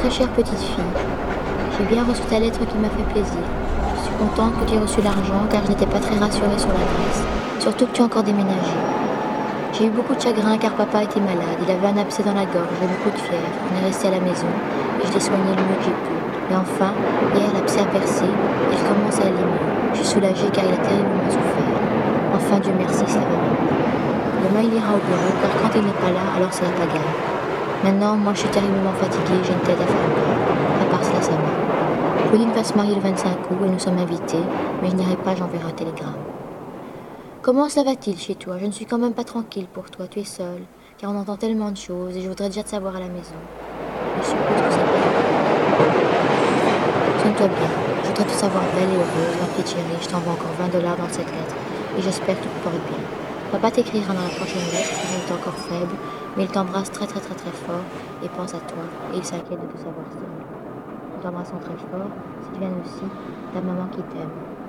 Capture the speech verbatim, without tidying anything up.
très chère petite fille, j'ai bien reçu ta lettre qui m'a fait plaisir. Je suis contente que tu aies reçu l'argent car je n'étais pas très rassurée sur l'adresse. Surtout que tu as encore déménagé. J'ai eu beaucoup de chagrin car papa était malade. Il avait un abcès dans la gorge et beaucoup de fièvre. On est resté à la maison et je l'ai soigné le mieux que j'ai pu. Et enfin, hier l'abcès a percé et il commence à aller mieux. Je suis soulagée car il a terriblement souffert. Enfin, Dieu merci, ça va mieux. Demain il ira au bureau car quand il n'est pas là, alors c'est la pagaille. Maintenant, moi je suis terriblement fatiguée, j'ai une tête à faire peur. À part cela, ça va. Pauline va se marier le vingt-cinq août et nous sommes invités, mais je n'irai pas, j'enverrai un télégramme. Comment ça va-t-il chez toi? Je ne suis quand même pas tranquille pour toi, tu es seule, car on entend tellement de choses et je voudrais déjà te savoir à la maison. Je suppose que ça va. Sonne-toi bien, je voudrais te savoir belle et heureuse, ma petite chérie, je t'envoie encore vingt dollars dans cette lettre et j'espère que tu te portes bien. Papa t'écrira dans la prochaine lettre car il est encore faible, mais il t'embrasse très très très très fort et pense à toi et il s'inquiète de te savoir seule. Nous t'embrassons très fort, Sylviane aussi, ta maman qui t'aime.